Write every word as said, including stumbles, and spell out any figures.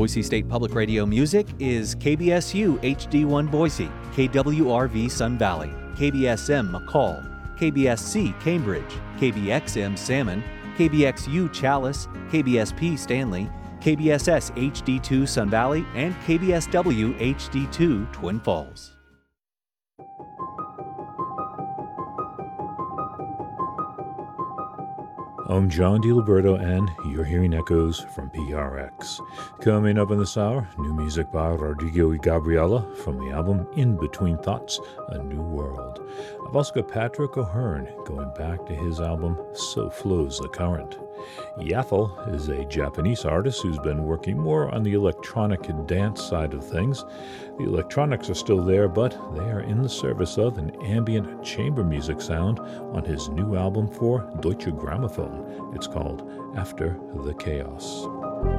Boise State Public Radio music is K B S U H D one Boise, K W R V Sun Valley, K B S M McCall, K B S C Cambridge, K B X M Salmon, K B X U Chalice, K B S P Stanley, K B S S H D two Sun Valley, and K B S W H D two Twin Falls. I'm John DiLiberto, and you're hearing echoes from P R X. Coming up in this hour, new music by Rodrigo y Gabriela from the album In Between Thoughts, A New World. I've also got Patrick O'Hearn going back to his album So Flows the Current. Yaffle is a Japanese artist who's been working more on the electronic and dance side of things. The electronics are still there, but they are in the service of an ambient chamber music sound on his new album for Deutsche Grammophon. It's called After the Chaos.